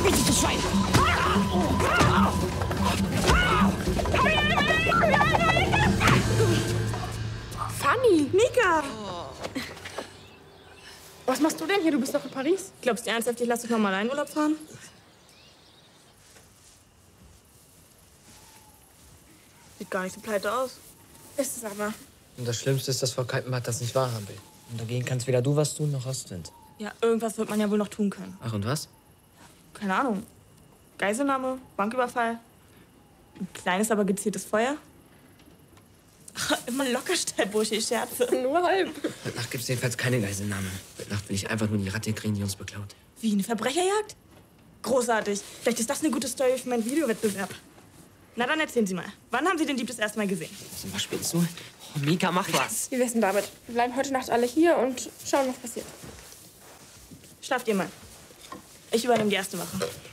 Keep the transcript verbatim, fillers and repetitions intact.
Bitte, Schwein! Fanny! Mika! Was machst du denn hier? Du bist doch in Paris. Glaubst du ernsthaft, ich lass dich noch mal allein in Urlaub fahren? Sieht gar nicht so pleite aus. Ist es aber. Und das Schlimmste ist, dass Frau Kaltenbach das nicht wahrhaben will. Und dagegen kannst weder du was tun, noch Ostwind. Ja, irgendwas wird man ja wohl noch tun können. Ach, und was? Keine Ahnung. Geiselnahme, Banküberfall. Ein kleines, aber gezieltes Feuer. Ach, immer locker stellen, Bursche, ich scherze. Nur halb. Heute Nacht gibt's jedenfalls keine Geiselnahme. Heute Nacht will ich einfach nur die Ratte kriegen, die uns beklaut. Wie, eine Verbrecherjagd? Großartig. Vielleicht ist das eine gute Story für meinen Videowettbewerb. Na, dann erzählen Sie mal. Wann haben Sie den Dieb das erste Mal gesehen? Was spielst du? Oh, Mika, mach was. Wie wär's denn damit? Wir bleiben heute Nacht alle hier und schauen, was passiert. Schlaft ihr mal. Ich übernehme die erste Wache.